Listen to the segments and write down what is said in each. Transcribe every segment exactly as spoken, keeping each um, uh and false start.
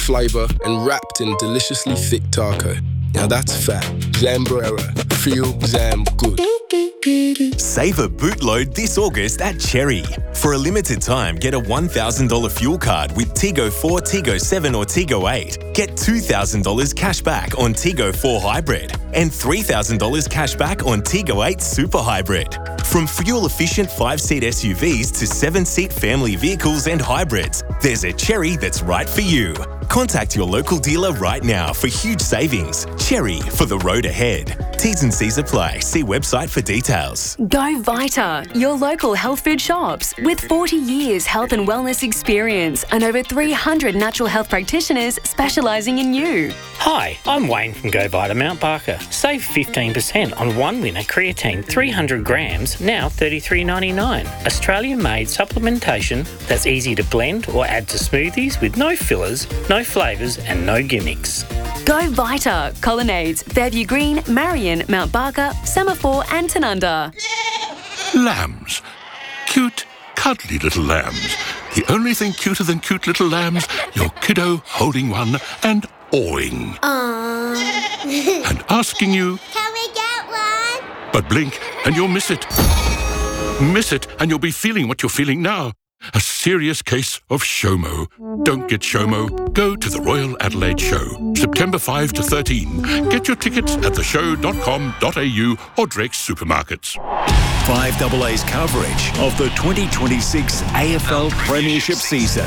flavour and wrapped in deliciously thick taco. Now that's fat. Zambrera. Feel Zam good. Save a bootload this August at Cherry. For a limited time, get a one thousand dollars fuel card with Tigo four, Tigo seven or Tigo eight. Get two thousand dollars cash back on Tigo four Hybrid and three thousand dollars cash back on Tigo eight Super Hybrid. From fuel-efficient five-seat S U Vs to seven-seat family vehicles and hybrids, there's a Cherry that's right for you. Contact your local dealer right now for huge savings. Cherry, for the road ahead. T's and C's apply. See website for details. Go Vita, your local health food shops. With forty years health and wellness experience and over three hundred natural health practitioners specialising in you. Hi, I'm Wayne from Go Vita Mount Barker. Save fifteen percent on one winner creatine three hundred grams, now thirty-three ninety-nine. Australian-made supplementation that's easy to blend or add to smoothies with no fillers, no flavours and no gimmicks. Go Vita, Colonnades, Fairview Green, Marion, Mount Barker, Semaphore and Tanunda. Lambs. Cute, cuddly little lambs. The only thing cuter than cute little lambs, your kiddo holding one and awing. Aww. And asking you, can we get one? But blink and you'll miss it. Miss it and you'll be feeling what you're feeling now. A serious case of SHOMO. Don't get SHOMO. Go to the Royal Adelaide Show, September fifth to thirteen. Get your tickets at the show dot com dot a u or Drake's supermarkets. five A A's coverage of the twenty twenty-six A F L Premiership season.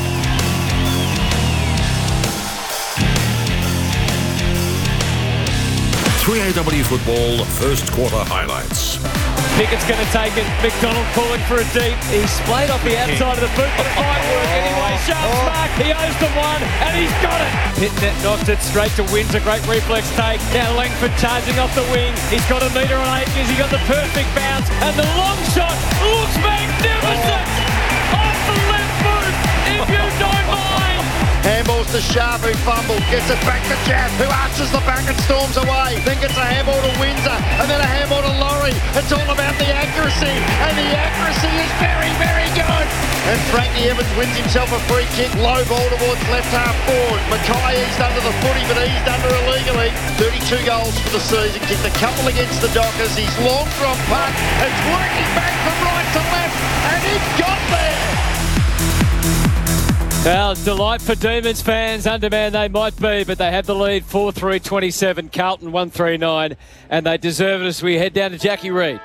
three A W football first quarter highlights. Pickett's going to take it. McDonald calling for a deep. He's splayed off the outside of the boot, but it might work anyway. Sharp's oh. back. He owes them one, and he's got it. Pitnet knocks it straight to Windsor. Great reflex take. Now Langford charging off the wing. He's got a metre on Aikens. He got the perfect bounce, and the long shot looks magnificent. Oh. Off the left boot, if you don't mind. Handballs to Sharp, who fumbled, gets it back to Jaff, who arches the back and storms away. Then gets a handball to Windsor, and then a handball to Laurie. It's all about the accuracy, and the accuracy is very, very good. And Frankie Evans wins himself a free kick, low ball towards left half forward. Mackay eased under the footy, but eased under illegally. thirty-two goals for the season, kicked a couple against the Dockers. He's long drop punt, it's working back from right to left, and he's got there. Well, delight for Demons fans. Undermanned they might be, but they have the lead four three twenty-seven. Carlton one three nine, and they deserve it as we head down to Jackie Reid.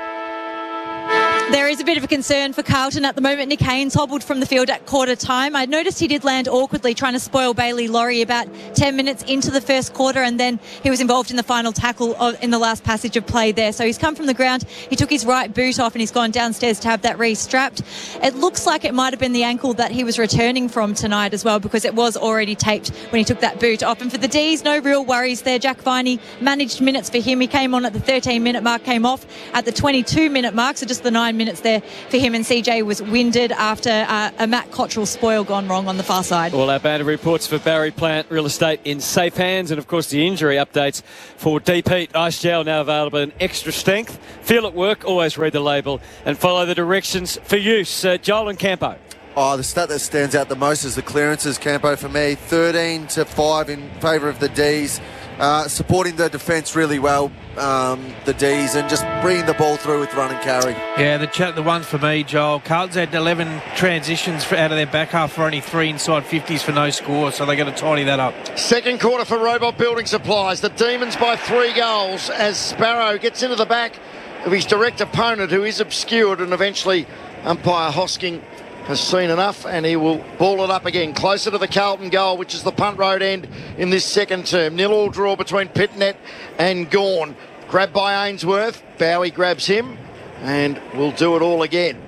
There is a bit of a concern for Carlton at the moment. Nick Haynes hobbled from the field at quarter time. I noticed he did land awkwardly trying to spoil Bailey Laurie about ten minutes into the first quarter, and then he was involved in the final tackle of, in the last passage of play there. So he's come from the ground, he took his right boot off and he's gone downstairs to have that re-strapped. It looks like it might have been the ankle that he was returning from tonight as well, because it was already taped when he took that boot off. And for the D's, no real worries there. Jack Viney managed minutes for him. He came on at the thirteen minute mark, came off at the twenty-two minute mark, so just the nine minutes there for him, and C J was winded after uh, a Matt Cottrell spoil gone wrong on the far side. All our banner reports for Barry Plant Real Estate in safe hands, and of course the injury updates for Deep Heat Ice Gel, now available in extra strength. Feel at work, always read the label and follow the directions for use. Uh, Joel and Campo. Oh, the stat that stands out the most is the clearances, Campo, for me. thirteen to five in favour of the D's. Uh, supporting the defence really well, um, the D's, and just bringing the ball through with run and carry. Yeah, the ch- the one for me, Joel. Carlton's had eleven transitions for, out of their back half for only three inside fifties for no score, so they're going to tidy that up. Second quarter for Robot Building Supplies. The Demons by three goals as Sparrow gets into the back of his direct opponent, who is obscured, and eventually umpire Hosking has seen enough, and he will ball it up again, closer to the Carlton goal, which is the punt road end in this second term. Nil all draw between Pitnet and Gawn. Grabbed by Ainsworth. Bowie grabs him, and we'll do it all again.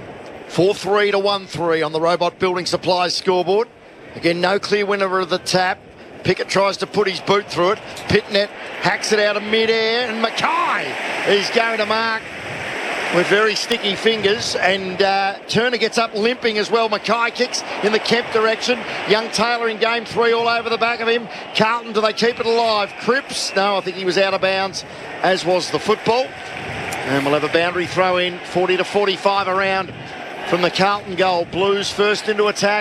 four three to one three on the Robot Building Supplies scoreboard. Again, no clear winner of the tap. Pickett tries to put his boot through it. Pitnet hacks it out of mid-air, and Mackay is going to mark with very sticky fingers, and uh, Turner gets up limping as well. Mackay kicks in the Kemp direction. Young Taylor in game three all over the back of him. Carlton, do they keep it alive? Cripps, no, I think he was out of bounds, as was the football. And we'll have a boundary throw in, forty to forty-five around from the Carlton goal. Blues first into attack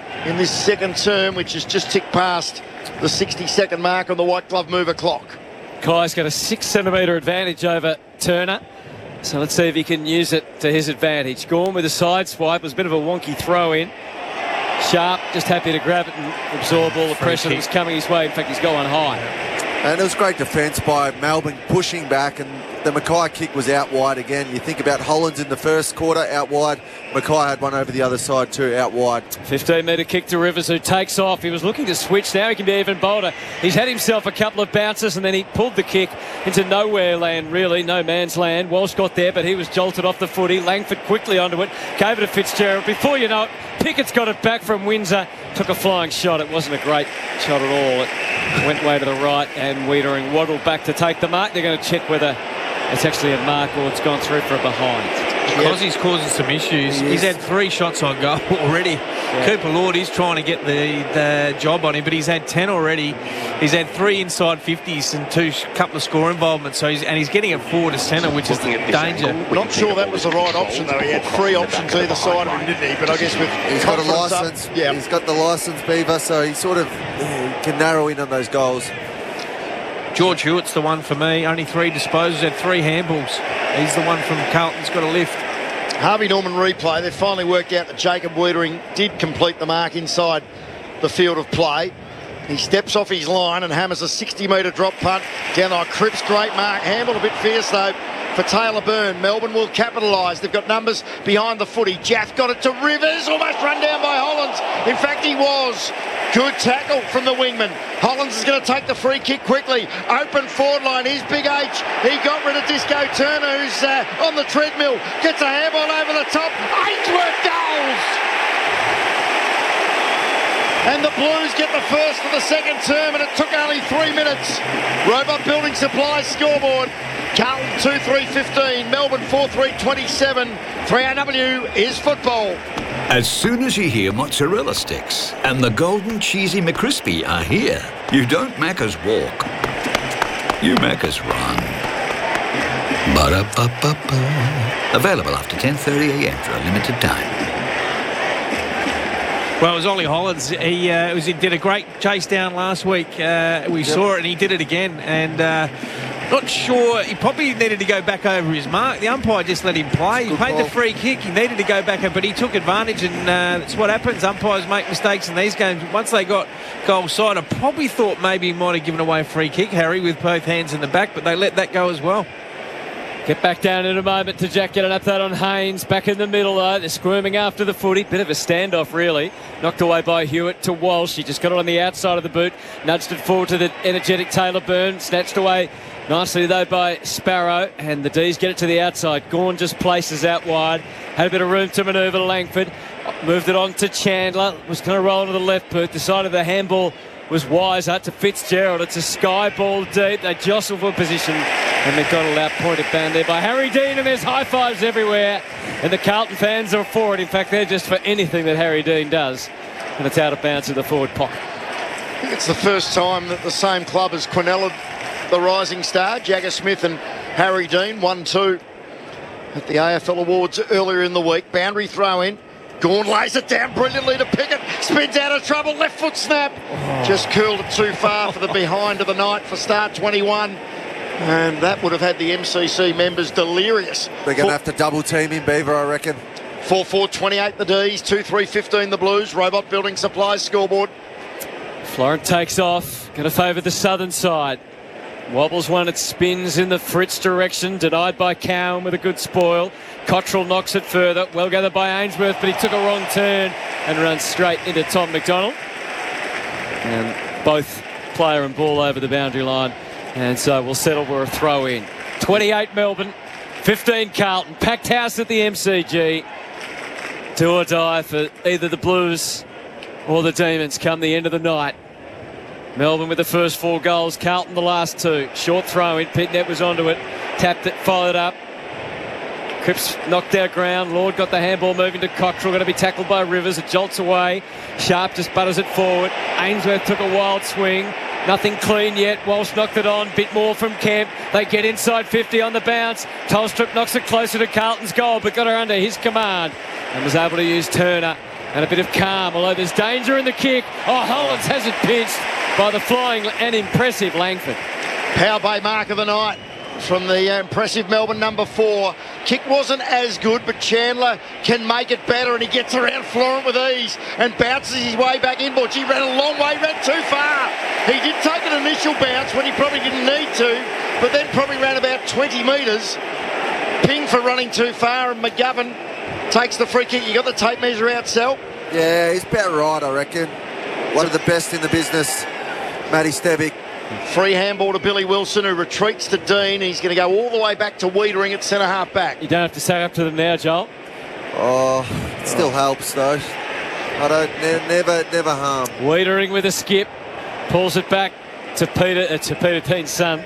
in this second term, which has just ticked past the sixty-second mark on the white glove mover clock. Kai's got a six centimetre advantage over Turner. So let's see if he can use it to his advantage. Gawn with a side swipe. It was a bit of a wonky throw in. Sharp just happy to grab it and absorb all the pressure that was coming his way. In fact, he's going high. And it was great defence by Melbourne pushing back, and the Mackay kick was out wide again. You think about Hollands in the first quarter, out wide. Mackay had one over the other side too, out wide. fifteen metre kick to Rivers, who takes off. He was looking to switch. Now he can be even bolder. He's had himself a couple of bounces, and then he pulled the kick into nowhere land, really, no man's land. Walsh got there, but he was jolted off the footy. Langford quickly onto it, gave it to Fitzgerald. Before you know it, Pickett's got it back from Windsor. Took a flying shot. It wasn't a great shot at all. It went way to the right, and Wiedering waddled back to take the mark. They're going to check whether it's actually a mark or it's gone through for a behind. Because he's causing some issues. He he's had three shots on goal already. Yeah. Cooper Lord is trying to get the, the job on him, but he's had ten already. He's had three inside fifties and two couple of score involvements. So he's, and he's getting it forward to centre, which is the danger. Not sure that was the right option though. He had three options either side of him, didn't he? But I guess with he's got a licence. Yeah, he's got the licence, Beaver. So he sort of uh, can narrow in on those goals. George Hewitt's the one for me. Only three disposals, had three handballs. He's the one from Carlton's got a lift. Harvey Norman replay. They've finally worked out that Jacob Wiedering did complete the mark inside the field of play. He steps off his line and hammers a sixty metre drop punt down on Cripps. Great mark. Handled a bit fierce though for Taylor Byrne. Melbourne will capitalise. They've got numbers behind the footy. Jaff got it to Rivers. Almost run down by Hollands. In fact, he was. Good tackle from the wingman. Hollands is going to take the free kick quickly. Open forward line. Here's Big H. He got rid of Disco Turner, who's uh, on the treadmill. Gets a handball over the top. Ainsworth goals! And the Blues get the first of the second term, and it took only three minutes. Robot Building Supplies scoreboard. Carlton two three fifteen, Melbourne four three twenty-seven. three R W is football. As soon as you hear mozzarella sticks and the golden cheesy McCrispy are here, you don't Macca's walk, you Macca's run. Ba-da-ba-ba-ba. Available after ten thirty a m for a limited time. Well, it was Ollie Hollands. He, uh, was, he did a great chase down last week. Uh, we yep. saw it, and he did it again. And uh, not sure, he probably needed to go back over his mark. The umpire just let him play. He paid the free kick. He needed to go back, but he took advantage, and uh, that's what happens. Umpires make mistakes in these games. Once they got goal side, I probably thought maybe he might have given away a free kick, Harry, with both hands in the back, but they let that go as well. Get back down in a moment to Jack. Get an update on Haynes. Back in the middle, though. They're squirming after the footy. Bit of a standoff, really. Knocked away by Hewitt to Walsh. He just got it on the outside of the boot. Nudged it forward to the energetic Taylor Byrne. Snatched away nicely, though, by Sparrow. And the D's get it to the outside. Gawn just places out wide. Had a bit of room to manoeuvre. Langford moved it on to Chandler. Was going to roll to the left boot. Decided the handball was wiser to Fitzgerald. It's a sky ball deep. They jostle for position, and McDonald out-pointed banned there by Harry Dean, and there's high fives everywhere, and the Carlton fans are for it. In fact, they're just for anything that Harry Dean does, and it's out of bounds in the forward pocket. I think it's the first time that the same club has quinelled the rising star, Jagger Smith and Harry Dean, one two at the A F L Awards earlier in the week. Boundary throw in. Gawn lays it down brilliantly to Pickett. Spins out of trouble. Left foot snap. Oh. Just curled it too far for the behind of the night for start twenty-one. And that would have had the M C C members delirious. They're going to have to double team him, Beaver, I reckon. four four twenty-eight the D's. two three fifteen the Blues. Robot Building Supplies scoreboard. Florent takes off. Going to favour the southern side. Wobbles one, it spins in the Fritz direction, denied by Cowan with a good spoil. Cottrell knocks it further, well gathered by Ainsworth, but he took a wrong turn and runs straight into Tom McDonald. And both player and ball over the boundary line, and so we'll settle for a throw in. twenty-eight Melbourne, fifteen Carlton, packed house at the M C G. Do or die for either the Blues or the Demons come the end of the night. Melbourne with the first four goals, Carlton the last two. Short throw in, Pitnet was onto it, tapped it, followed up. Cripps knocked out ground. Lord got the handball moving to Cottrell, going to be tackled by Rivers. It jolts away. Sharp just butters it forward. Ainsworth took a wild swing. Nothing clean yet. Walsh knocked it on. Bit more from Kemp. They get inside fifty on the bounce. Tolstrup knocks it closer to Carlton's goal, but got her under his command and was able to use Turner and a bit of calm, although there's danger in the kick. Oh, Hollands has it pinched by the flying and impressive Langford. Power Bay mark of the night from the impressive Melbourne number four. Kick wasn't as good, but Chandler can make it better, and he gets around Florent with ease and bounces his way back inboard. He ran a long way, ran too far. He did take an initial bounce when he probably didn't need to, but then probably ran about twenty metres. Ping for running too far, and McGovern takes the free kick. You got the tape measure out, Sal? Yeah, he's about right, I reckon. One of the best in the business, Matty Stevic. Free handball to Billy Wilson, who retreats to Dean. He's going to go all the way back to Wiedering at centre half back. You don't have to say up to them now, Joel. Oh, it still oh. helps though. I don't ne- never never harm. Wiedering with a skip, pulls it back to Peter uh, to Peter Teen's son,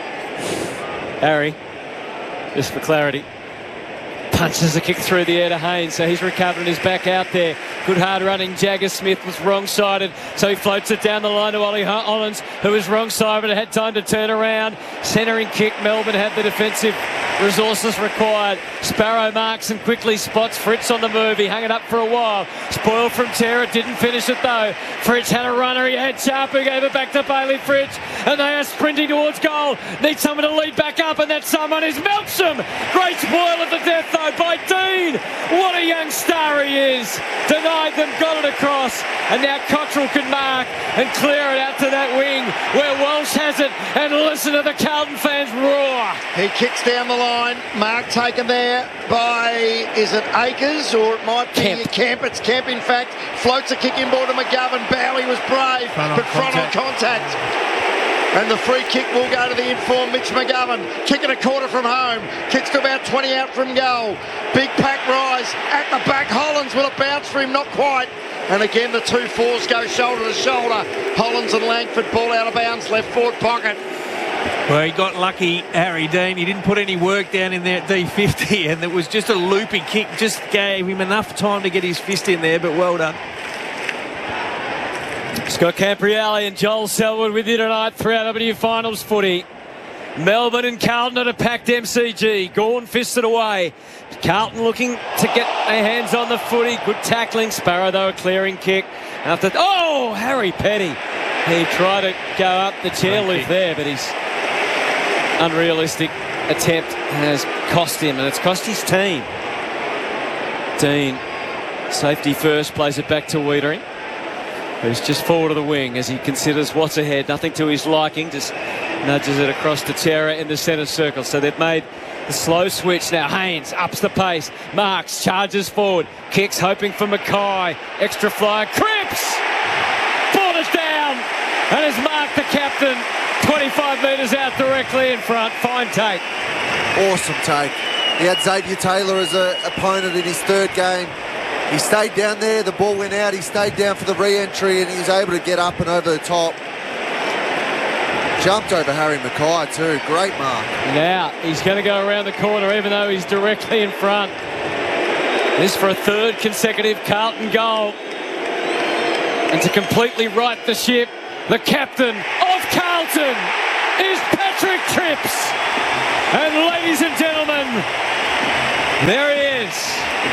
Harry. Just for clarity, punches the kick through the air to Haynes, so he's recovering his back out there. Good hard running. Jagger Smith was wrong-sided, so he floats it down the line to Ollie Hollands, who was wrong-sided but had time to turn around. Centering kick. Melbourne had the defensive resources required. Sparrow marks and quickly spots Fritz on the move. He hung it up for a while. Spoiled from Terra, didn't finish it though. Fritz had a runner, he had Sharp, who gave it back to Bailey Fritz, and they are sprinting towards goal. Need someone to lead back up, and that someone is Melksham. Great spoil at the death though by Dean. What a young star he is. Denied them, got it across, and now Cottrell can mark and clear it out to that wing where Walsh has it, and listen to the Carlton fans roar. He kicks down the line. Mark taken there by, is it Akers, or it might be Kemp. Kemp. It's Kemp, in fact. Floats a kick inboard to McGovern. Bowley was brave, front but front on contact. And the free kick will go to the informed Mitch McGovern. Kicking a quarter from home. Kicks to about twenty out from goal. Big pack rise at the back. Hollands, will it bounce for him? Not quite. And again, the two fours go shoulder to shoulder. Hollands and Langford, ball out of bounds, left forward pocket. Well, he got lucky, Harry Dean. He didn't put any work down in there at D fifty, and it was just a looping kick. Just gave him enough time to get his fist in there, but well done. Scott Campriale and Joel Selwood with you tonight for our W Finals footy. Melbourne and Carlton at a packed M C G. Gawn fisted away. Carlton looking to get their hands on the footy. Good tackling. Sparrow, though, a clearing kick. After oh, Harry Petty. He tried to go up the chairlift there, but his unrealistic attempt has cost him, and it's cost his team. Dean, safety first, plays it back to Wiedering, who's just forward of the wing as he considers what's ahead. Nothing to his liking, just nudges it across to Terra in the centre circle. So they've made the slow switch now. Haynes ups the pace, marks, charges forward, kicks, hoping for Mackay. Extra flyer, Cripps! Pulled it down, and has marked the captain twenty-five metres out directly in front. Fine take. Awesome take. He had Xavier Taylor as an opponent in his third game. He stayed down there, the ball went out, he stayed down for the re-entry, and he was able to get up and over the top. Jumped over Harry Mackay too, great mark. Now he's going to go around the corner even though he's directly in front. This for a third consecutive Carlton goal. And to completely right the ship, the captain of Carlton is Patrick Cripps. And ladies and gentlemen, there he is.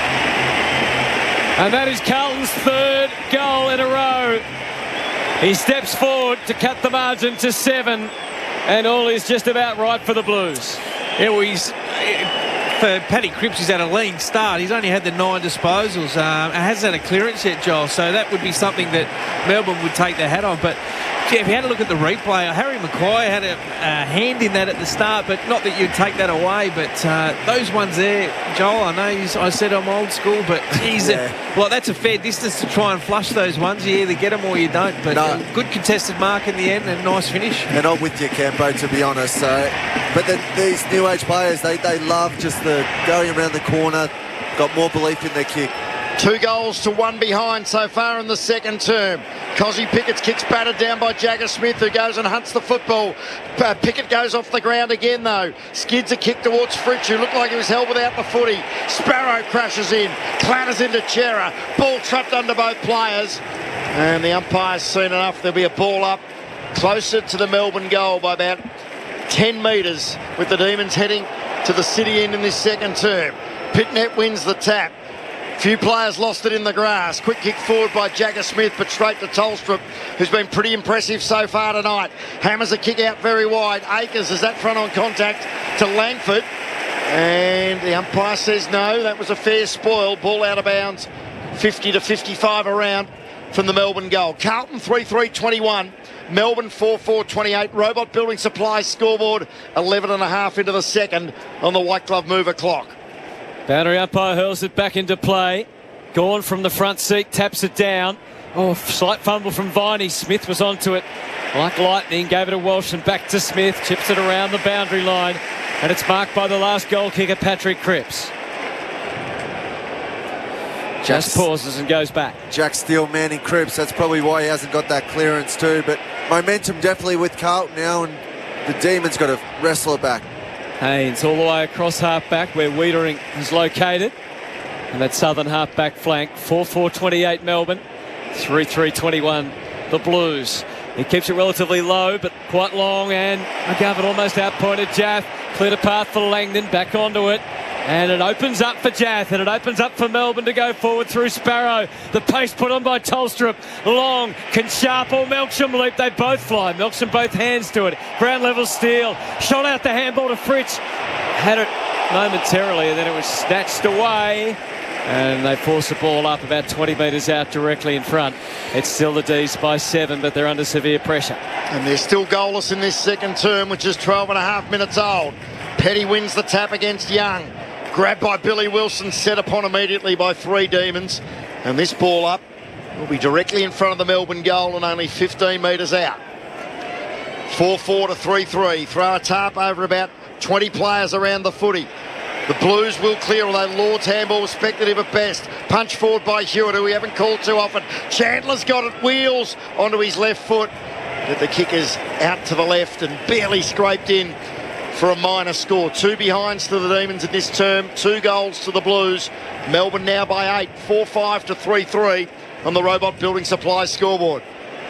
And that is Carlton's third goal in a row. He steps forward to cut the margin to seven, and all is just about right for the Blues. Yeah, well, he's, for Paddy Cripps, he's had a lean start. He's only had the nine disposals. Um, hasn't had a clearance yet, Joel, so that would be something that Melbourne would take their hat on. But yeah, if you had a look at the replay, Harry Mackay had a, a hand in that at the start, but not that you'd take that away. But uh, those ones there, Joel, I know he's, I said I'm old school, but geez, yeah. Well, that's a fair distance to try and flush those ones. You either get them or you don't. But no. uh, good contested mark in the end and nice finish. And I'm with you, Campo, to be honest. So, but the, these new age players, they, they love just the going around the corner, got more belief in their kick. Two goals to one behind so far in the second term. Cozzy Pickett's kick's battered down by Jagger Smith, who goes and hunts the football. Uh, Pickett goes off the ground again, though. Skids a kick towards Fritsch, who looked like he was held without the footy. Sparrow crashes in, clatters into Chera. Ball trapped under both players. And the umpire's seen enough. There'll be a ball up closer to the Melbourne goal by about ten metres, with the Demons heading to the city end in this second term. Pitnet wins the tap. Few players lost it in the grass. Quick kick forward by Jagger Smith, but straight to Tolstrup, who's been pretty impressive so far tonight. Hammers a kick out very wide. Akers is that front on contact to Langford. And the umpire says no. That was a fair spoil. Ball out of bounds. fifty to fifty-five around from the Melbourne goal. Carlton three three twenty-one. Melbourne four four twenty-eight. Robot Building Supplies scoreboard eleven and a half into the second on the White Glove Mover clock. Boundary umpire hurls it back into play. Gawn from the front seat taps it down. Oh, slight fumble from Viney. Smith was onto it like lightning. Gave it to Walsh and back to Smith. Chips it around the boundary line. And it's marked by the last goal kicker, Patrick Cripps. Just pauses and goes back. Jack Steele manning Cripps. That's probably why he hasn't got that clearance too. But momentum definitely with Carlton now, and the Demons got to wrestle it back. Haynes all the way across half-back where Wiedering is located. And that southern half-back flank. four four twenty-eight Melbourne. three three twenty-one the Blues. He keeps it relatively low but quite long, and McGovern almost outpointed Jath. Cleared a path for Langdon. Back onto it. And it opens up for Jath, and it opens up for Melbourne to go forward through Sparrow. The pace put on by Tolstrup. Long, can Sharp or Melksham leap? They both fly. Melksham both hands to it. Ground level steal. Shot out the handball to Fritsch. Had it momentarily, and then it was snatched away. And they force the ball up about twenty metres out directly in front. It's still the D's by seven, but they're under severe pressure. And they're still goalless in this second term, which is twelve and a half minutes old. Petty wins the tap against Young. Grabbed by Billy Wilson, set upon immediately by three Demons. And this ball up will be directly in front of the Melbourne goal and only fifteen metres out. four four to three three. Throw a tarp over about twenty players around the footy. The Blues will clear, although Lord's handball was speculative at best. Punch forward by Hewitt, who we haven't called too often. Chandler's got it, wheels onto his left foot. But the kick is out to the left and barely scraped in for a minor score. Two behinds to the Demons in this term, two goals to the Blues. Melbourne now by eight, four five to three three on the Robot Building Supplies scoreboard.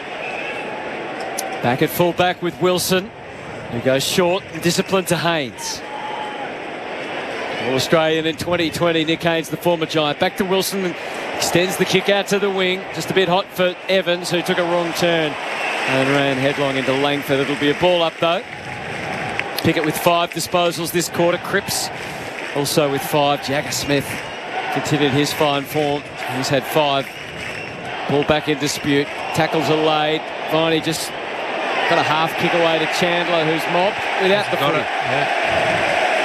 Back at full back with Wilson, who goes short and disciplined to Haynes. All Australian in twenty twenty, Nick Haynes, the former Giant. Back to Wilson and extends the kick out to the wing. Just a bit hot for Evans, who took a wrong turn and ran headlong into Langford. It'll be a ball up though. Pickett with five disposals this quarter. Cripps also with five. Jagger Smith continued his fine form. He's had five. Ball back in dispute. Tackles are laid. Viney just got a half kick away to Chandler, who's mobbed without the footy. Yeah.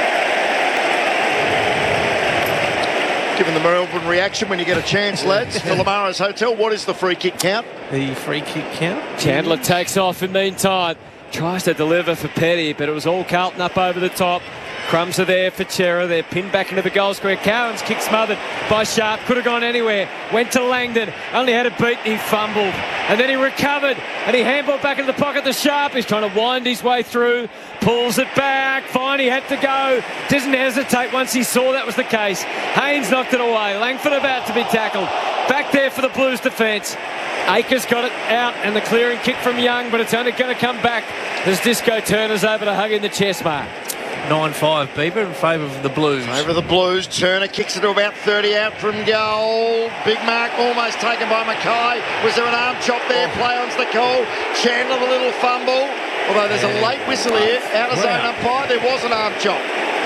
Given the Melbourne reaction when you get a chance, lads. For Lamaro's Hotel, what is the free kick count? The free kick count? Chandler takes off in the meantime. Tries to deliver for Petty, but it was all Carlton up over the top. Crumbs are there for Chera. They're pinned back into the goal square. Cowan's kick smothered by Sharp. Could have gone anywhere. Went to Langdon. Only had it beat. He fumbled. And then he recovered. And he handballed back into the pocket to Sharp. He's trying to wind his way through. Pulls it back. Fine, he had to go. Doesn't hesitate once he saw that was the case. Haynes knocked it away. Langford about to be tackled. Back there for the Blues defence. Akers got it out, and the clearing kick from Young, but it's only going to come back as Disco Turner's over to hug in the chest mark. nine five, Bieber, in favour of the Blues. Over the Blues, Turner kicks it to about thirty out from goal. Big mark almost taken by Mackay. Was there an arm chop there? Oh. Play on's the call. Chandler, the little fumble. Although there's a late whistle here, out of zone umpire, there was an arm chop.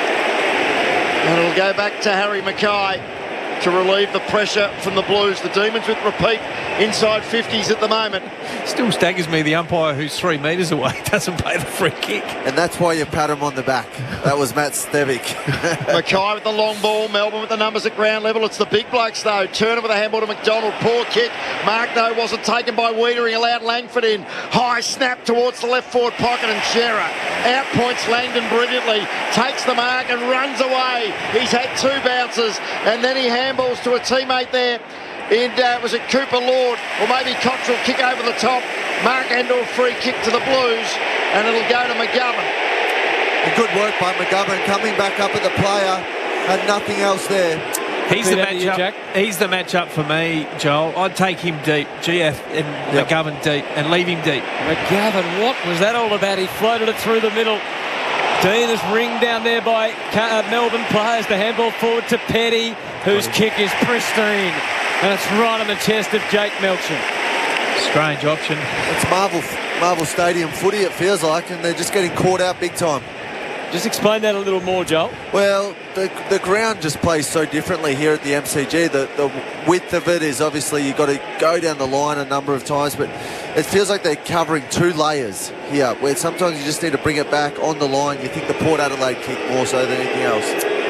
And it'll go back to Harry Mackay to relieve the pressure from the Blues. The Demons with repeat inside fifties at the moment. Still staggers me the umpire who's three metres away doesn't pay the free kick. And that's why you pat him on the back. That was Matt Stevic. Mackay with the long ball. Melbourne with the numbers at ground level. It's the big blokes though. Turner with a handball to McDonald. Poor kick. Mark though wasn't taken by Wiedering. Allowed Langford in. High snap towards the left forward pocket, and Chera outpoints Langdon brilliantly. Takes the mark and runs away. He's had two bounces, and then he handballs to a teammate there. And uh, was it Cooper Lord or maybe Cottrell? Kick over the top. Mark Endell free kick to the Blues, and it'll go to McGovern. And good work by McGovern coming back up at the player. Had nothing else there. He's the matchup. He's the matchup for me, Joel. I'd take him deep, G F and yep. McGovern deep, and leave him deep. McGovern, what was that all about? He floated it through the middle. Dean is ringed down there by uh, Melbourne players. The handball forward to Petty. whose kick is pristine. And it's right on the chest of Jake Melksham. Strange option. It's Marvel, Marvel Stadium footy, it feels like, and they're just getting caught out big time. Just explain that a little more, Joel. Well, the, the ground just plays so differently here at the M C G. The, the width of it is obviously you've got to go down the line a number of times, but it feels like they're covering two layers here, where sometimes you just need to bring it back on the line. You think the Port Adelaide kick more so than anything else.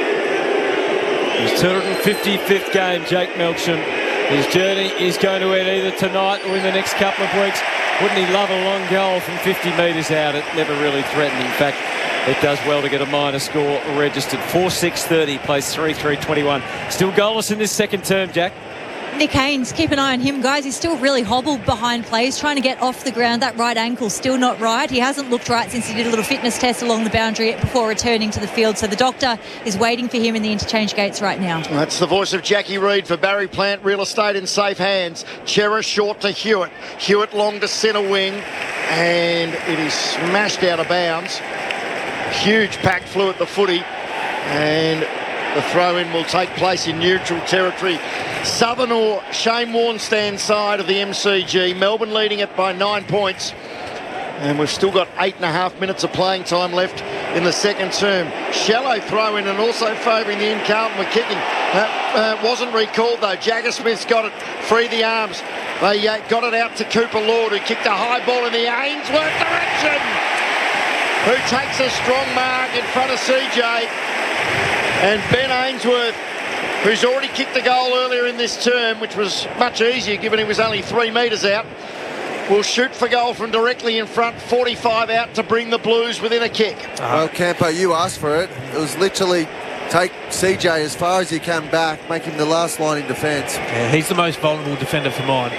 His two hundred fifty-fifth game, Jake Melksham. His journey is going to end either tonight or in the next couple of weeks. Wouldn't he love a long goal from fifty metres out? It never really threatened. In fact, it does well to get a minor score registered. four six thirty, plays three three twenty-one. Still goalless in this second term, Jack. Nick Haynes, keep an eye on him, guys. He's still really hobbled behind plays, trying to get off the ground. That right ankle still not right. He hasn't looked right since he did a little fitness test along the boundary before returning to the field. So the doctor is waiting for him in the interchange gates right now. That's the voice of Jackie Reid for Barry Plant Real Estate in safe hands. Chera short to Hewitt. Hewitt long to centre wing, and it is smashed out of bounds. Huge pack flew at the footy, and the throw-in will take place in neutral territory. Southern or Shane Warnstand side of the M C G. Melbourne leading it by nine points. And we've still got eight and a half minutes of playing time left in the second term. Shallow throw-in and also favouring the in. Carlton were kicking. Uh, uh, wasn't recalled though. Jagger Smith's got it. Free the arms. They uh, got it out to Cooper Lord, who kicked a high ball in the Ainsworth direction, who takes a strong mark in front of C J. And Ben Ainsworth, who's already kicked a goal earlier in this term, which was much easier given he was only three metres out, will shoot for goal from directly in front, forty-five out to bring the Blues within a kick. Well, Campo, you asked for it. It was literally take C J as far as you can back, make him the last line in defence. Yeah, he's the most vulnerable defender for mine.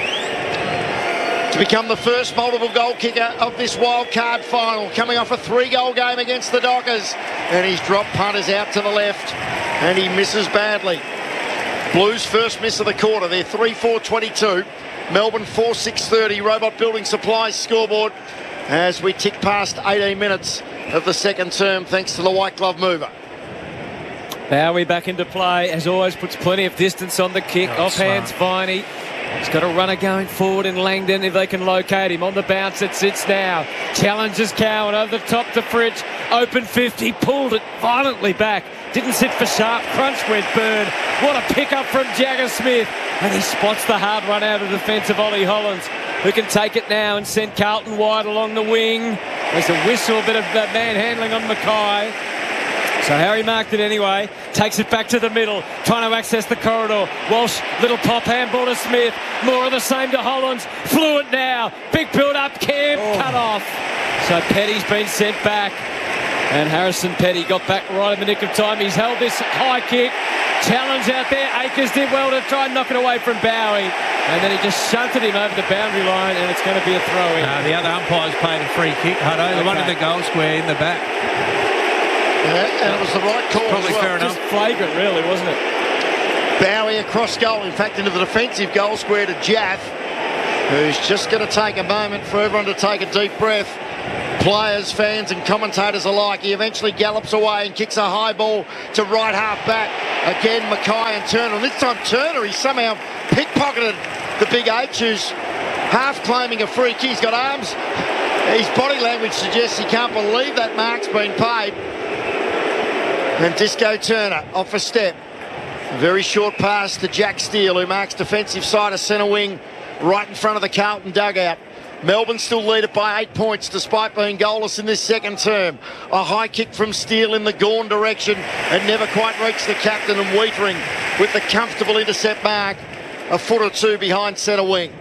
To become the first multiple goal kicker of this wild card final, coming off a three-goal game against the Dockers. And his drop punt is out to the left, and he misses badly. Blues first miss of the quarter. They're three four twenty-two. Melbourne four six thirty. Robot Building Supplies scoreboard as we tick past eighteen minutes of the second term, thanks to the white glove mover. Bowie back into play, as always, puts plenty of distance on the kick. Oh, Off hands, Viney. He's got a runner going forward in Langdon if they can locate him. On the bounce, it sits now. Challenges Cowan over the top to Fridge. Open fifty, pulled it violently back. Didn't sit for sharp. Crunch went Bird. What a pickup from Jagger Smith. And he spots the hard run out of the defence of Ollie Hollands, who can take it now and send Carlton wide along the wing. There's a whistle, a bit of uh, manhandling on Mackay. So Harry marked it anyway, takes it back to the middle, trying to access the corridor. Walsh, little pop handball to Smith, more of the same to Hollands, fluent now, big build up, Kemp, oh. cut off. So Petty's been sent back, and Harrison Petty got back right in the nick of time. He's held this high kick, challenge out there, Akers did well to try and knock it away from Bowie, and then he just shunted him over the boundary line, and it's going to be a throw in. Uh, the other umpire's played a free kick, Hutto, the okay. one in the goal square in the back. Yeah, and it was the right call. Probably as well. fair enough. Just flagrant, really, wasn't it? Bowie across goal, in fact, into the defensive goal square to Jaff, who's just going to take a moment for everyone to take a deep breath. Players, fans and commentators alike. He eventually gallops away and kicks a high ball to right half back. Again, Mackay and Turner. And this time Turner, he somehow pickpocketed the big H, who's half claiming a free kick. He's got arms. His body language suggests he can't believe that mark's been paid. And Disco Turner off a step. A very short pass to Jack Steele, who marks defensive side of centre wing right in front of the Carlton dugout. Melbourne still lead it by eight points despite being goalless in this second term. A high kick from Steele in the Gawn direction and never quite reached the captain, and Wiedering with the comfortable intercept mark a foot or two behind centre wing.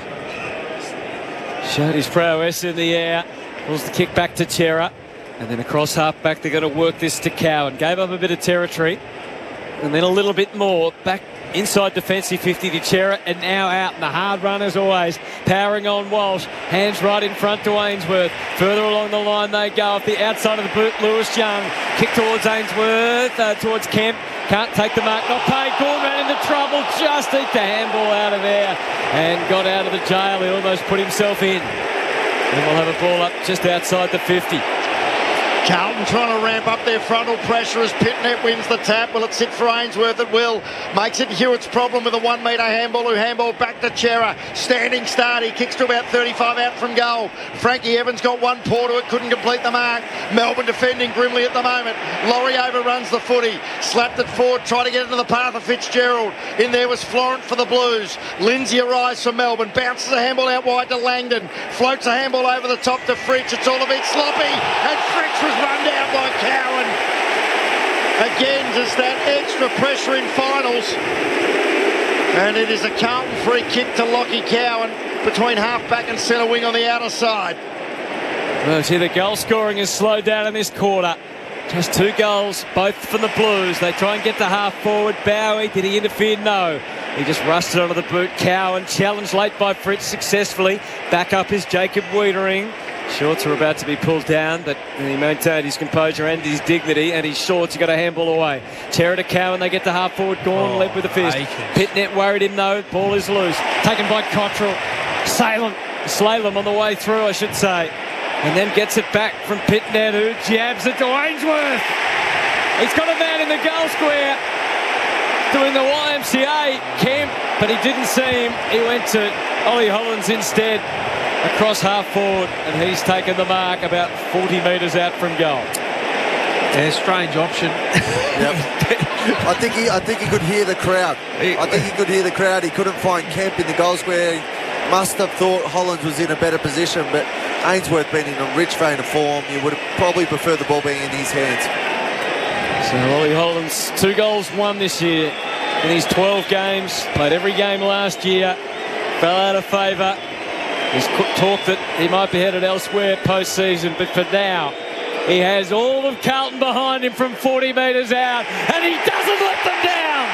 Showed his prowess in the air. Pulls the kick back to Chera. And then across half-back, they're going to work this to Cowan. Gave up a bit of territory. And then a little bit more. Back inside defensive fifty to Chera. And now out. And the hard run as always. Powering on Walsh. Hands right in front to Ainsworth. Further along the line they go. Off the outside of the boot, Lewis Young. Kick towards Ainsworth. Uh, towards Kemp. Can't take the mark. Not paid. Gorn ran into trouble. Just eked the handball out of there. And got out of the jail. He almost put himself in. And we'll have a ball up just outside the fifty. Carlton trying to ramp up their frontal pressure as Pitnet wins the tap. Will it sit for Ainsworth? It will. Makes it Hewitt's problem with a one metre handball, who handball back to Chera. Standing start. He kicks to about thirty-five out from goal. Frankie Evans got one paw to it, couldn't complete the mark. Melbourne defending grimly at the moment. Laurie overruns the footy. Slapped it forward, tried to get into the path of Fitzgerald. In there was Florent for the Blues. Lindsay arrives for Melbourne. Bounces a handball out wide to Langdon. Floats a handball over the top to Fritsch. It's all a bit sloppy. And Fritsch was run down by Cowan. Again, just that extra pressure in finals. And it is a Carlton free kick to Lockie Cowan between half-back and centre wing on the outer side. Well, see, the goal scoring is slowed down in this quarter. Just two goals, both from the Blues. They try and get to half forward. Bowie, did he interfere? No. He just rushed it onto the boot. Cowan challenged late by Fritsch successfully. Back up is Jacob Wiedering. Shorts are about to be pulled down, but he maintained his composure and his dignity, and his shorts, he got a handball away. Terra to Cowan, they get to half forward. Gawn oh, led with a fist. Pitnet worried him though. Ball is loose. Taken by Cottrell. Salem, Slalem on the way through, I should say. And then gets it back from Pitnet, who jabs it to Ainsworth. He's got a man in the goal square doing the Y M C A, Kemp, but he didn't see him. He went to Ollie Hollins instead. Across half forward, and he's taken the mark about forty metres out from goal. Yeah, strange option. Yep. I think he, I think he could hear the crowd. I think he could hear the crowd. He couldn't find Kemp in the goal square. He must have thought Hollins was in a better position, but Ainsworth being in a rich vein of form, you would probably prefer the ball being in his hands. So Ollie Hollins, two goals, one this year in his twelve games. Played every game last year. Fell out of favour. There's talk that he might be headed elsewhere post-season, but for now, he has all of Carlton behind him from forty metres out, and he doesn't let them down.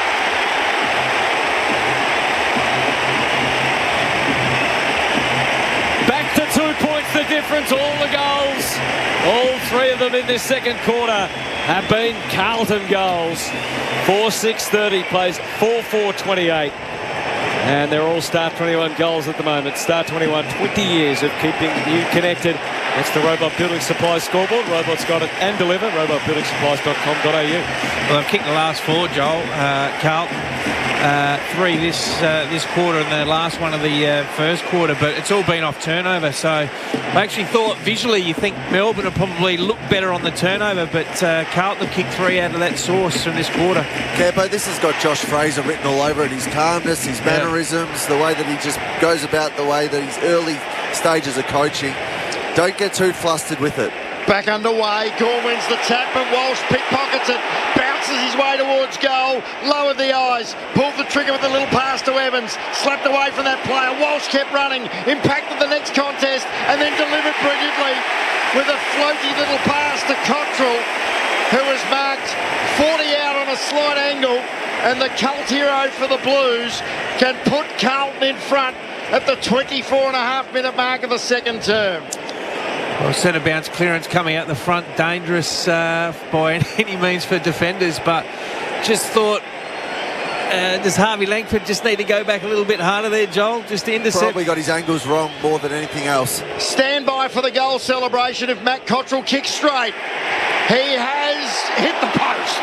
Back to two points the difference, all the goals. All three of them in this second quarter have been Carlton goals. four six thirty plays four four twenty-eight. And they're all Star twenty-one goals at the moment. Star twenty-one, twenty years of keeping you connected. That's the Robot Building Supplies scoreboard. Robot's got it and deliver. robot building supplies dot com dot a u. Well, I've kicked the last four, Joel. Uh, Carlton, uh, three this uh, this quarter and the last one of the uh, first quarter, but it's all been off turnover. So I actually thought visually you think Melbourne will probably look better on the turnover, but uh, Carlton have kicked three out of that source from this quarter. Campo, this has got Josh Fraser written all over it. His calmness, his mannerisms, yeah. The way that he just goes about the way that his early stages of coaching. Don't get too flustered with it. Back underway, Gawn wins the tap, but Walsh pickpockets it, bounces his way towards goal, lowered the eyes, pulled the trigger with a little pass to Evans, slapped away from that player. Walsh kept running, impacted the next contest, and then delivered brilliantly with a floaty little pass to Cottrell, who was marked forty out on a slight angle, and the cult hero for the Blues can put Carlton in front at the twenty-four and a half minute mark of the second term. Well, centre bounce clearance coming out the front, dangerous uh, by any means for defenders, but just thought, uh, does Harvey Langford just need to go back a little bit harder there, Joel, just to intercept? Probably got his angles wrong more than anything else. Stand by for the goal celebration if Matt Cottrell kicks straight. He has hit the post.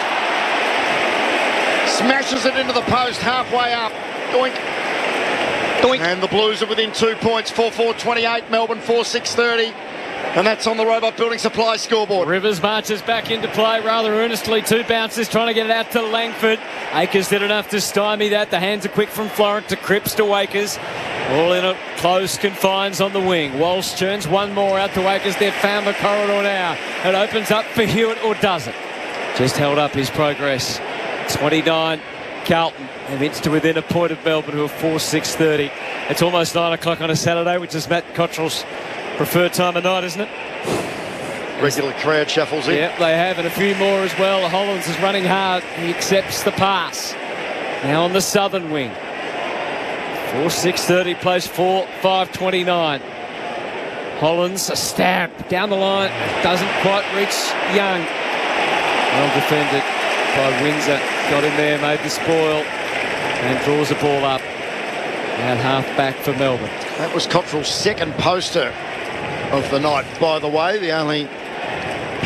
Smashes it into the post halfway up. Doink. Doink. And the Blues are within two points, four four twenty-eight, Melbourne four six thirty. And that's on the Robot Building Supply scoreboard. Rivers marches back into play rather earnestly. Two bounces trying to get it out to Langford. Akers did enough to stymie that. The hands are quick from Florent to Cripps to Akers. All in a close confines on the wing. Walsh turns one more out to Akers. They've found the corridor now. It opens up for Hewitt, or does it? Just held up his progress. twenty-nine, Carlton. They've inched to within a point of Melbourne, who are four six thirty. It's almost nine o'clock on a Saturday, which is Matt Cottrell's preferred time of night, isn't it? Regular crowd shuffles in. Yep, they have, and a few more as well. Hollins is running hard. He accepts the pass. Now on the southern wing. four six thirty plays four five twenty-nine. Hollins, a stab down the line. Doesn't quite reach Young. Well defended by Windsor. Got in there, made the spoil, and draws the ball up. At half back for Melbourne. That was Cottrell's second poster of the night, by the way. The only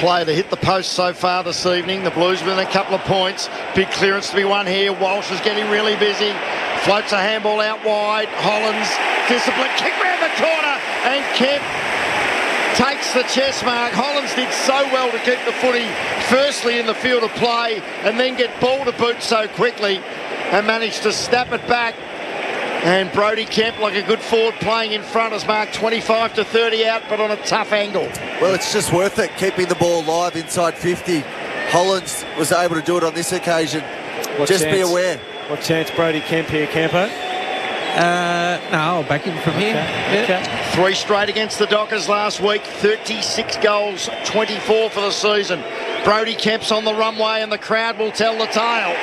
play to hit the post so far this evening. The Blues within a couple of points. Big clearance to be won here. Walsh is getting really busy. Floats a handball out wide. Hollands, discipline, kick round the corner, and Kemp takes the chest mark. Hollands did so well to keep the footy firstly in the field of play and then get ball to boot so quickly and managed to snap it back. And Brody Kemp, like a good forward playing in front, has marked twenty-five to thirty out, but on a tough angle. Well, it's just worth it, keeping the ball live inside fifty. Hollands was able to do it on this occasion. What just chance? be aware. What chance Brody Kemp here, Campo? Uh, no, I'll back him from here. Okay. Yeah. Okay. Three straight against the Dockers last week. thirty-six goals, twenty-four for the season. Brody Kemp's on the runway and the crowd will tell the tale.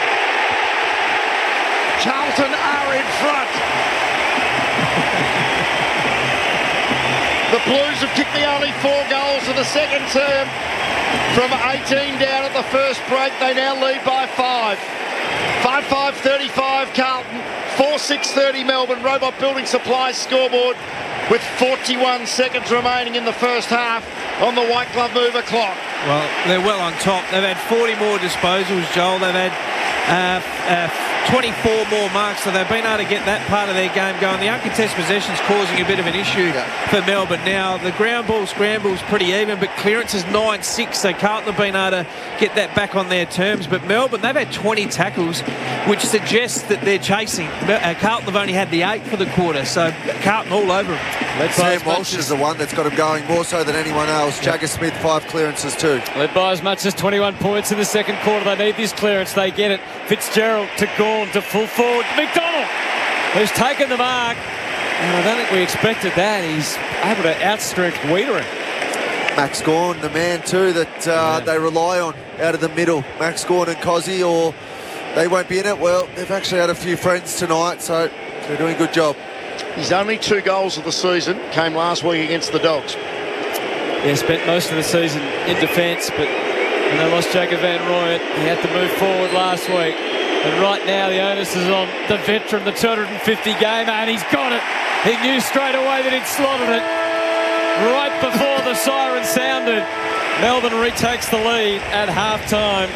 Carlton are in front. The Blues have kicked the only four goals of the second term. From eighteen down at the first break, they now lead by five. five five thirty-five Carlton, four six thirty Melbourne. Robot Building Supplies scoreboard with forty-one seconds remaining in the first half on the White Glove Mover clock. Well, they're well on top. They've had forty more disposals, Joel. They've had uh, uh, twenty-four more marks, so they've been able to get that part of their game going. The uncontested possession's causing a bit of an issue yeah. for Melbourne. Now, the ground ball scramble's pretty even, but clearance is nine six, so Carlton have been able to get that back on their terms. But Melbourne, they've had twenty tackles, which suggests that they're chasing. Uh, Carlton have only had the eight for the quarter, so Carlton all over them. Let's Sam Walsh is the one that's got him going more so than anyone else. Yep. Jagger Smith, five clearances too. Led by as much as twenty-one points in the second quarter. They need this clearance. They get it. Fitzgerald to Gawn to full forward. McDonald, who's taken the mark. And I don't think we expected that. He's able to outstrength Wiedering. Max Gawn, the man too that uh, yeah. they rely on out of the middle. Max Gawn and Cozzy, or they won't be in it. Well, they've actually had a few friends tonight, so they're doing a good job. His only two goals of the season came last week against the Dogs. Yeah, spent most of the season in defence, but when they lost Jacob Van Rooyen, he had to move forward last week. And right now the onus is on the veteran, the two hundred fifty gamer, and he's got it. He knew straight away that he'd slotted it right before the siren sounded. Melbourne retakes the lead at half-time.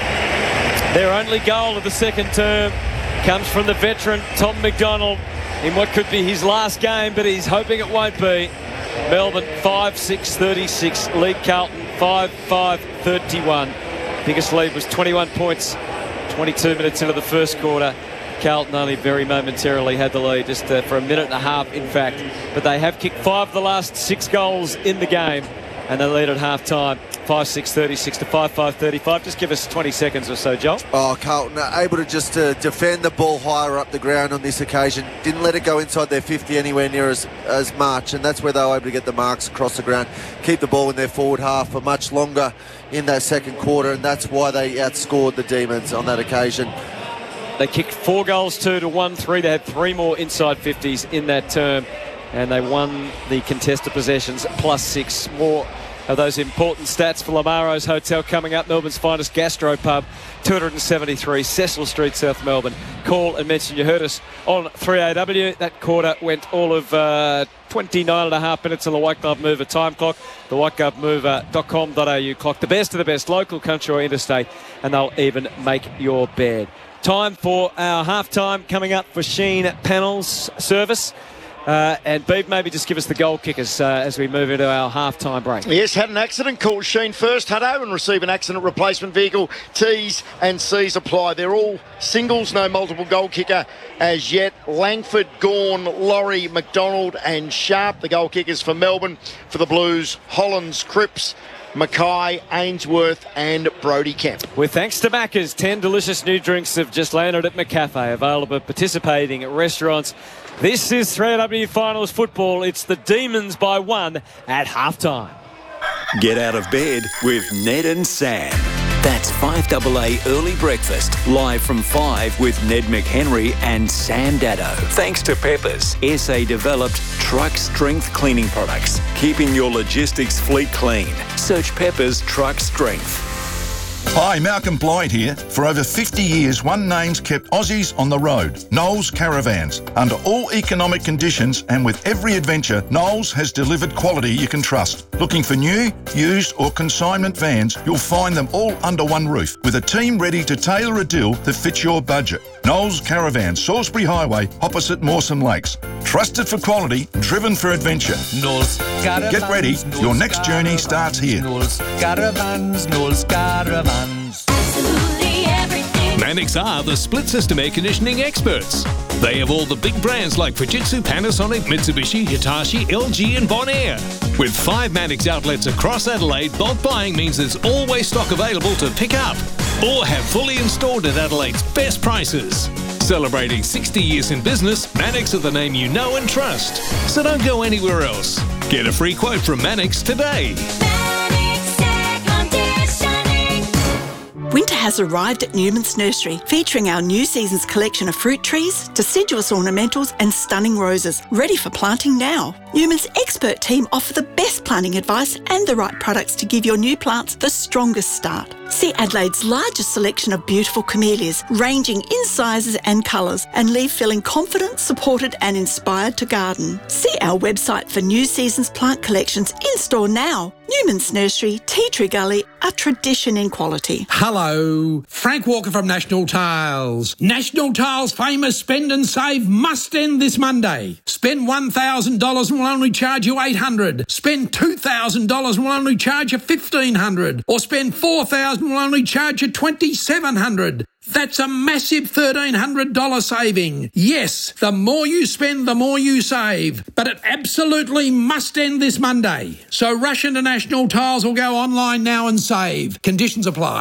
Their only goal of the second term comes from the veteran, Tom McDonald, in what could be his last game, but he's hoping it won't be. Melbourne five six thirty-six, lead Carlton five five thirty-one. Biggest lead was twenty-one points, twenty-two minutes into the first quarter. Carlton only very momentarily had the lead, just uh, for a minute and a half, in fact. But they have kicked five of the last six goals in the game, and they lead at half-time, five six thirty-six to five five thirty-five. Just give us twenty seconds or so, Joel. Oh, Carlton are able to just uh, defend the ball higher up the ground on this occasion. Didn't let it go inside their fifty anywhere near as, as much, and that's where they were able to get the marks across the ground, keep the ball in their forward half for much longer in that second quarter, and that's why they outscored the Demons on that occasion. They kicked four goals, two to one, three. They had three more inside fifties in that term, and they won the contested possessions, plus six more of those important stats for Lamaro's Hotel coming up. Melbourne's finest gastro pub, two seventy-three Cecil Street, South Melbourne. Call and mention you heard us on three A W. That quarter went all of uh, twenty-nine and a half minutes on the White Glove Mover time clock. The white glove mover dot com dot a u clock. The best of the best, local, country or interstate, and they'll even make your bed. Time for our halftime coming up for Sheen Panels service. Uh, and Beeb, maybe just give us the goal kickers uh, as we move into our halftime break. Yes, had an accident. Call Sheen first, Hutto, and receive an accident replacement vehicle. T's and C's apply. They're all singles, no multiple goal kicker as yet. Langford, Gawn, Laurie, McDonald and Sharp, the goal kickers for Melbourne. For the Blues, Hollands, Cripps, Mackay, Ainsworth and Brody Kemp. With thanks to Macca's, ten delicious new drinks have just landed at McCafe, available at participating restaurants. This is three A W Finals football. It's the Demons by one at halftime. Get out of bed with Ned and Sam. That's five A A Early Breakfast, live from five with Ned McHenry and Sam Dado. Thanks to Peppers, S A-developed truck strength cleaning products, keeping your logistics fleet clean. Search Peppers Truck Strength. Hi, Malcolm Blythe here. For over fifty years, one name's kept Aussies on the road. Knowles Caravans. Under all economic conditions and with every adventure, Knowles has delivered quality you can trust. Looking for new, used or consignment vans, you'll find them all under one roof with a team ready to tailor a deal that fits your budget. Knowles Caravans, Salisbury Highway, opposite Mawson Lakes. Trusted for quality, driven for adventure. Knowles Caravans. Get ready, Knowles your next journey starts here. Knowles Caravans, Knowles Caravans. Absolutely everything. Mannix are the split system air conditioning experts. They have all the big brands like Fujitsu, Panasonic, Mitsubishi, Hitachi, L G and Bonaire. With five Mannix outlets across Adelaide, bulk buying means there's always stock available to pick up or have fully installed at Adelaide's best prices. Celebrating sixty years in business, Mannix are the name you know and trust. So don't go anywhere else. Get a free quote from Mannix today. Winter has arrived at Newman's Nursery, featuring our new season's collection of fruit trees, deciduous ornamentals and stunning roses, ready for planting now. Newman's expert team offer the best planting advice and the right products to give your new plants the strongest start. See Adelaide's largest selection of beautiful camellias, ranging in sizes and colours, and leave feeling confident, supported and inspired to garden. See our website for new season's plant collections in store now. Newman's Nursery, Tea Tree Gully, a tradition in quality. Hello, Frank Walker from National Tiles. National Tiles' famous spend and save must end this Monday. Spend one thousand dollars and we'll only charge you eight hundred dollars. Spend two thousand dollars and we'll only charge you fifteen hundred dollars. Or spend four thousand dollars and we'll only charge you twenty-seven hundred dollars. That's a massive thirteen hundred dollars saving. Yes, the more you spend, the more you save. But it absolutely must end this Monday. So rush into National Tiles or go online now and save. Conditions apply.